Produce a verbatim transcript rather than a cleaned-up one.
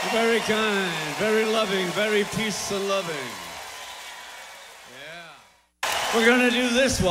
Very kind, very loving, very peace and loving. Yeah. We're gonna do this one.